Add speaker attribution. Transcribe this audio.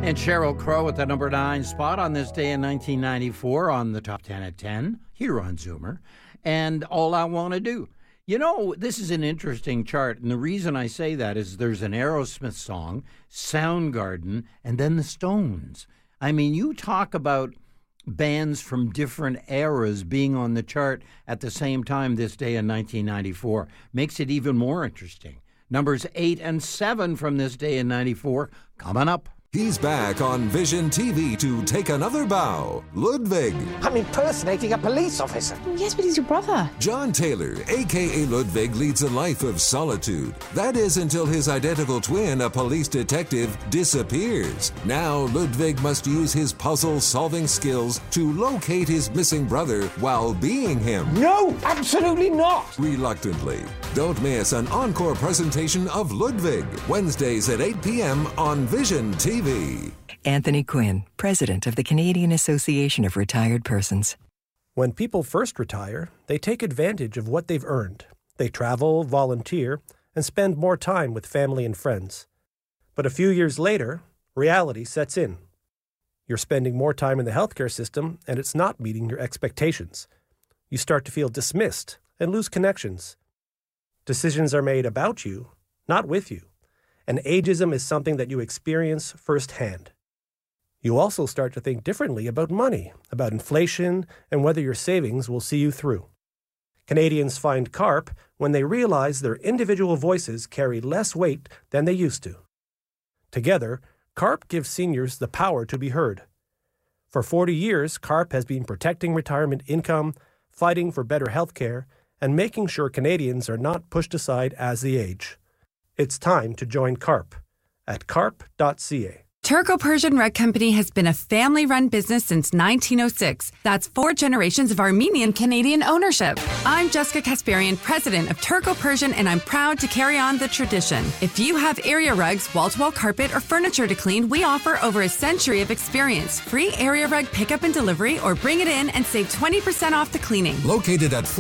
Speaker 1: And Sheryl Crow at the number 9 spot on this day in 1994 on the Top 10 at 10 here on Zoomer. And All I Want to Do. You know, this is an interesting chart, and the reason I say that is there's an Aerosmith song, Soundgarden, and then the Stones. I mean, you talk about bands from different eras being on the chart at the same time this day in 1994. Makes it even more interesting. Numbers 8 and 7 from this day in 94 coming up.
Speaker 2: He's back on Vision TV to take another bow. Ludwig.
Speaker 3: I'm impersonating a police officer.
Speaker 4: Yes, but he's your brother.
Speaker 2: John Taylor, a.k.a. Ludwig, leads a life of solitude. That is until his identical twin, a police detective, disappears. Now Ludwig must use his puzzle-solving skills to locate his missing brother while being him.
Speaker 3: No, absolutely not.
Speaker 2: Reluctantly. Don't miss an encore presentation of Ludwig, Wednesdays at 8 p.m. on Vision TV.
Speaker 5: Anthony Quinn, President of the Canadian Association of Retired Persons.
Speaker 6: When people first retire, they take advantage of what they've earned. They travel, volunteer, and spend more time with family and friends. But a few years later, reality sets in. You're spending more time in the healthcare system, and it's not meeting your expectations. You start to feel dismissed and lose connections. Decisions are made about you, not with you. And ageism is something that you experience firsthand. You also start to think differently about money, about inflation, and whether your savings will see you through. Canadians find CARP when they realize their individual voices carry less weight than they used to. Together, CARP gives seniors the power to be heard. For 40 years, CARP has been protecting retirement income, fighting for better health care, and making sure Canadians are not pushed aside as they age. It's time to join CARP at carp.ca.
Speaker 7: Turco-Persian Rug Company has been a family-run business since 1906. That's 4 generations of Armenian Canadian ownership. I'm Jessica Kasparian, president of Turco-Persian, and I'm proud to carry on the tradition. If you have area rugs, wall-to-wall carpet, or furniture to clean, we offer over a century of experience. Free area rug pickup and delivery, or bring it in and save 20% off the cleaning.
Speaker 2: Located at